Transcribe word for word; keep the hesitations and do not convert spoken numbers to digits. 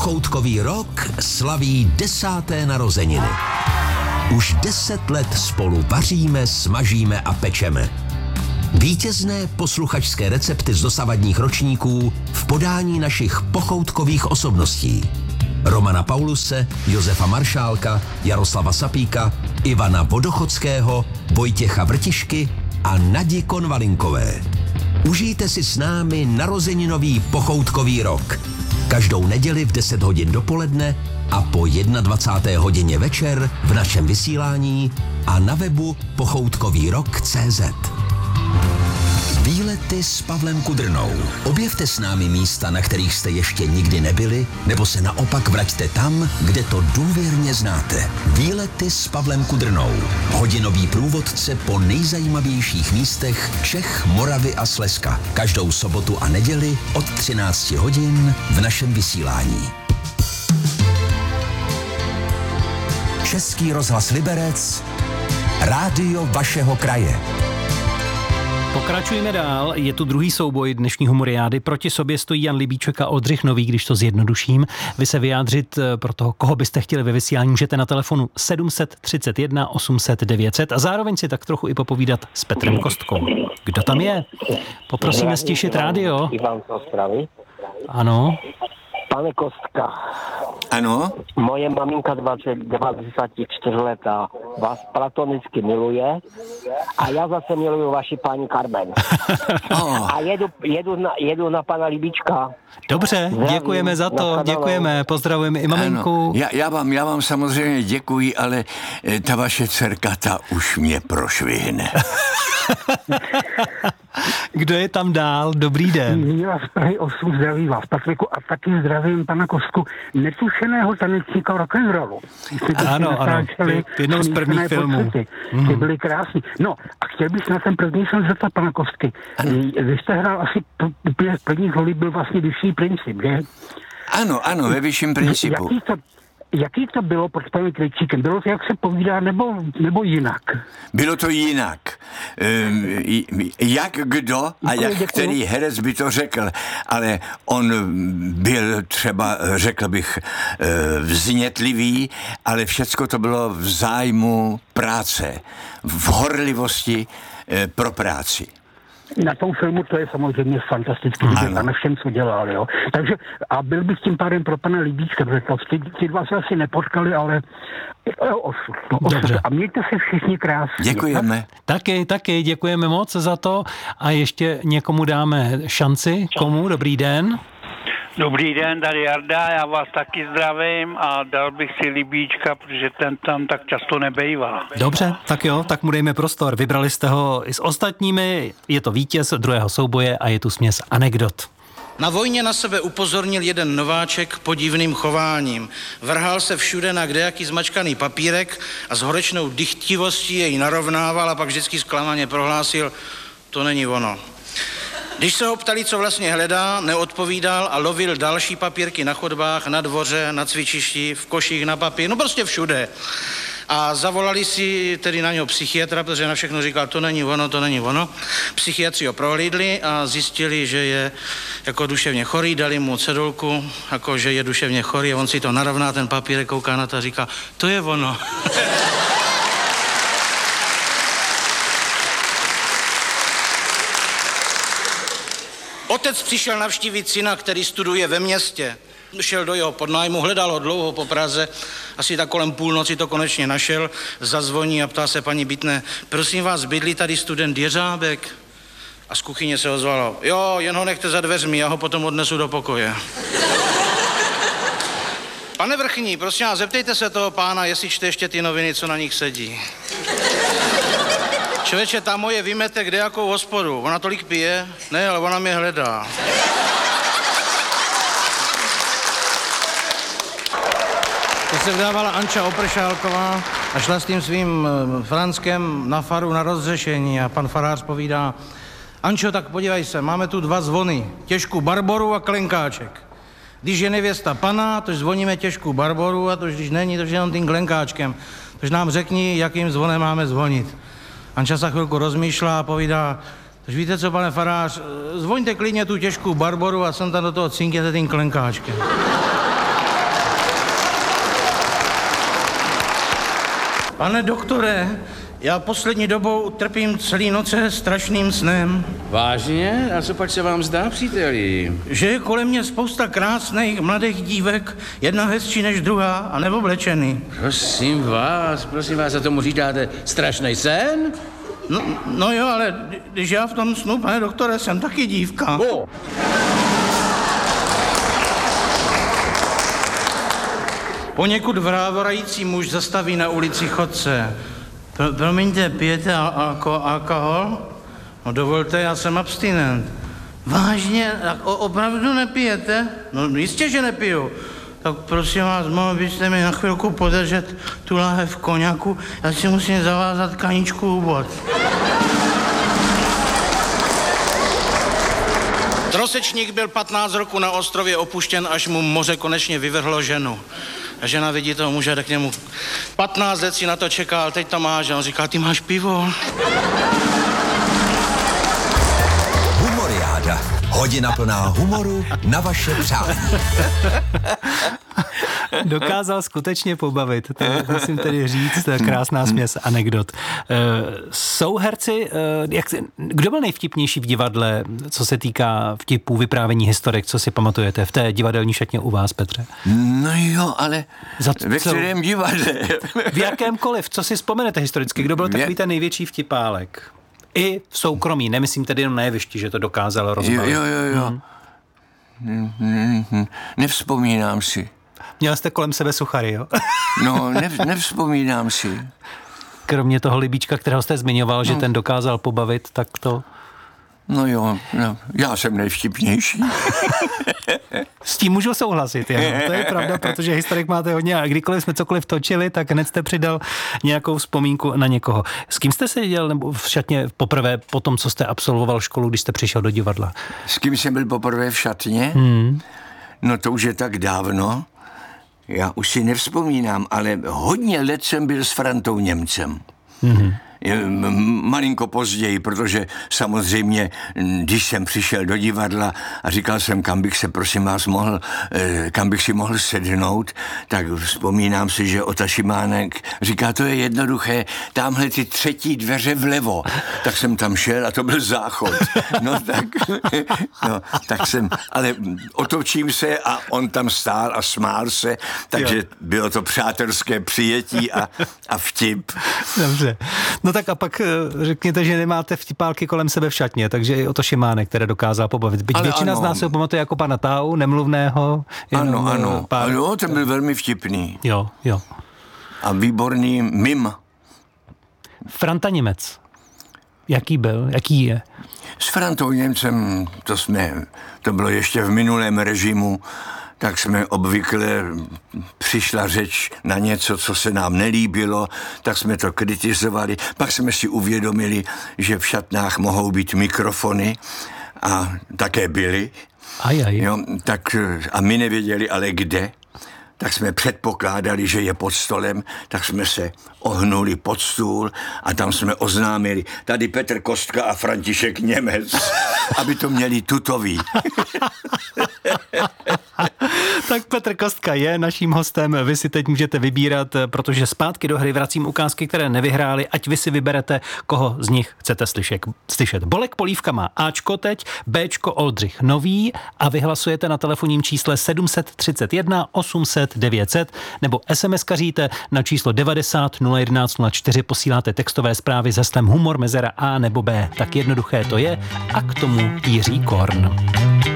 Pochoutkový rok slaví desáté narozeniny. Už deset let spolu vaříme, smažíme a pečeme. Vítězné posluchačské recepty z dosavadních ročníků v podání našich pochoutkových osobností. Romana Pauluse, Josefa Maršálka, Jaroslava Sapíka, Ivana Vodochodského, Vojtěcha Vrtišky a Nadi Konvalinkové. Užijte si s námi narozeninový pochoutkový rok. Každou neděli v deset hodin dopoledne a po dvacáté jedné hodině večer v našem vysílání a na webu pochoutkový rok tečka cé zet. Výlety s Pavlem Kudrnou. Objevte s námi místa, na kterých jste ještě nikdy nebyli, nebo se naopak vraťte tam, kde to důvěrně znáte. Výlety s Pavlem Kudrnou. Hodinový průvodce po nejzajímavějších místech Čech, Moravy a Slezska. Každou sobotu a neděli od třinácti hodin v našem vysílání. Český rozhlas Liberec, rádio vašeho kraje. Pokračujeme dál, je tu druhý souboj dnešní humoriády. Proti sobě stojí Jan Libíček a Oldřich Nový, když to zjednoduším. Vy se vyjádřit pro toho, koho byste chtěli ve vysílání, můžete na telefonu sedm set třicet jedna osm set devět set a zároveň si tak trochu i popovídat s Petrem Kostkou. Kdo tam je? Poprosíme stišit rádio. Ivan z Ostravy. Ano. Pane Kostka. Ano? Moje maminka dvadsaťčtyři letá vás platonicky miluje a já zase miluju vaši paní Carmen. Oh. A jedu, jedu, na, jedu na pana Libíčka. Dobře, Zdravím, děkujeme za to, děkujeme, pozdravujeme i maminku. Já, já, vám, já vám samozřejmě děkuji, ale ta vaše dcerka, ta už mě prošvihne. Kdo je tam dál? Dobrý den. Já z Prahy osm zdraví vás, Patriku, a taky zdravím pana Kostku, netušeného tanečníka rock'n'rollu. Ano, ano, jednou z prvních filmů. Ty mm. byly krásný. No, a chtěl bych na ten první jsem zeptat pana Kostky. Vy jste hrál asi úplně v prvních roli byl vlastně Vyšší princip, že? Ano, ano, ve Vyšším principu. Jaký to, jaký to bylo pod panem Krejčíkem? Bylo to, jak se povídá, nebo, nebo jinak? Bylo to jinak. Um, jak kdo a jak který herec by to řekl, ale on byl třeba, řekl bych, vznětlivý, ale všecko to bylo v zájmu práce, v horlivosti pro práci. Na tom filmu to je samozřejmě fantastický vidět a na všem, co dělal, jo. Takže a byl bych tím pádem pro pana Libíčka, protože to, ty, ty dva se asi nepotkali, ale osud, no, osud. A mějte se všichni krásně. Děkujeme. Taky, taky, děkujeme moc za to a ještě někomu dáme šanci. Komu? Dobrý den. Dobrý den, tady Jarda, já vás taky zdravím a dal bych si Libíčka, protože ten tam tak často nebejvá. Dobře, tak jo, tak mu dejme prostor. Vybrali jste ho i s ostatními, je to vítěz druhého souboje a je tu směs anekdot. Na vojně na sebe upozornil jeden nováček podivným chováním. Vrhal se všude na kdejaký zmačkaný papírek a s horečnou dychtivostí jej narovnával a pak vždycky zklamaně prohlásil, to není ono. Když se ho ptali, co vlastně hledá, neodpovídal a lovil další papírky na chodbách, na dvoře, na cvičišti, v koších na papír, no prostě všude. A zavolali si tedy na něho psychiatra, protože na všechno říkal, to není ono, to není ono. Psychiatři ho prohlídli a zjistili, že je jako duševně chorý, dali mu cedulku, jako že je duševně chorý a on si to narovná, ten papírek, kouká na to a říká, to je ono. Otec přišel navštívit syna, který studuje ve městě. Šel do jeho podnájmu, hledal ho dlouho po Praze, asi tak kolem půlnoci to konečně našel, zazvoní a ptá se paní bytné, prosím vás, bydlí tady student Jeřábek? A z kuchyně se ozvalo, jo, jen ho nechte za dveřmi, já ho potom odnesu do pokoje. Pane vrchní, prosím vás, zeptejte se toho pána, jestli čte ještě ty noviny, co na nich sedí. Člověče, ta moje vymete kde jakou hospodu. Ona tolik pije? Ne, ale ona mě hledá. To se vdávala Anča Opršálková a šla s tím svým Franskem na faru na rozřešení a pan farář povídá, Ančo, tak podívej se, máme tu dva zvony, těžkou barboru a klenkáček. Když je nevěsta pana, tož zvoníme těžkou barboru a tož když není, tož jenom tím klenkáčkem. Tož nám řekni, jakým zvonem máme zvonit. Anča se chvilku rozmýšlá a povídá, tož víte co, pane farář, zvoňte klidně tu těžkou barboru a sem tam do toho cinkněte tím klenkáčkem. Pane doktore, já poslední dobou trpím celý noce strašným snem. Vážně? A co pak se vám zdá, příteli? Že je kolem mě spousta krásných mladých dívek, jedna hezčí než druhá a neoblečený. Prosím vás, prosím vás, a tomu říkáte strašný sen? No, no jo, ale když já v tom snu, pane doktore, jsem taky dívka. Oh. Poněkud vrávorající muž zastaví na ulici chodce. Pro, promiňte, pijete al- alko- alkohol? No dovolte, já jsem abstinent. Vážně? O- opravdu nepijete? No jistě, že nepiju. Tak prosím vás, mohl byste mi na chvilku podržet tu láhev koněku? Já si musím zavázat kaničku u bod. Trosečník byl patnáct roku na ostrově opuštěn, až mu moře konečně vyvrhlo ženu. A žena vidí toho muže, jde k němu. patnáct let si na to čekal, teď to máš. A on říká, ty máš pivo. Humoriáda. Hodina plná humoru na vaše přání. Dokázal skutečně pobavit, to musím tedy říct, to je krásná směs anekdot. Jsou herci, jak, kdo byl nejvtipnější v divadle, co se týká vtipů, vyprávění historek, co si pamatujete v té divadelní šatně u vás, Petře? No jo, ale Za ve co? kterém divadle? V jakémkoliv, co si vzpomenete historicky, kdo byl takový ten největší vtipálek? I v soukromí, nemyslím tedy jenom na jevišti, že to dokázalo rozbavit. Jo, jo, jo. Hmm. Hmm, hmm, nevzpomínám si. Měl jste kolem sebe suchary, jo? No, nev, nevzpomínám si. Kromě toho Libíčka, kterého jste zmiňoval, no. že ten dokázal pobavit, tak to... No jo, no, já jsem nejvtipnější. S tím můžu souhlasit, jo. To je pravda, protože historik máte hodně a kdykoliv jsme cokoliv točili, tak hned jste přidal nějakou vzpomínku na někoho. S kým jste seděl nebo v šatně poprvé po tom, co jste absolvoval školu, když jste přišel do divadla? S kým jsem byl poprvé v šatně? Hmm. No to už je tak dávno. Já už si nevzpomínám, ale hodně let jsem byl s Frantou Němcem. Hmm. Malinko později, protože samozřejmě, když jsem přišel do divadla a říkal jsem, kam bych se, prosím vás, mohl, kam bych si mohl sednout, tak vzpomínám si, že Ota Šimánek říká, to je jednoduché, tamhle ty třetí dveře vlevo. Tak jsem tam šel a to byl záchod. No tak, no, tak jsem, ale otočím se a on tam stál a smál se, takže jo. Bylo to přátelské přijetí a, a vtip. Dobře. No tak a pak řekněte, že nemáte vtipálky kolem sebe v šatně, takže i Oto Šimánek, které dokázal pobavit. Byť ale většina ano. z nás se ho pamatuje jako pana Táu, nemluvného. Ano, ano. Pár... ano, ten byl velmi vtipný. Jo, jo. A výborný mim. Franta Němec. Jaký byl? Jaký je? S Frantou Němcem, to jsme, to bylo ještě v minulém režimu, tak jsme obvykle přišla řeč na něco, co se nám nelíbilo, tak jsme to kritizovali. Pak jsme si uvědomili, že v šatnách mohou být mikrofony a také byly. Aj, aj. Jo, tak, a my nevěděli ale kde. Tak jsme předpokládali, že je pod stolem, tak jsme se ohnuli pod stůl a tam jsme oznámili, tady Petr Kostka a František Němec, aby to měli tutový. Tak Petr Kostka je naším hostem, vy si teď můžete vybírat, protože zpátky do hry vracím ukázky, které nevyhrály, ať vy si vyberete, koho z nich chcete slyšet. slyšet. Bolek Polívka má Ačko teď, Bčko Oldřich Nový a vyhlasujete na telefonním čísle sedm set třicet jedna osm set devět set nebo SMSkaříte na číslo devadesát nula jedenáct nula čtyři, posíláte textové zprávy s heslem humor mezera A nebo B. Tak jednoduché to je a k tomu Jiří Korn.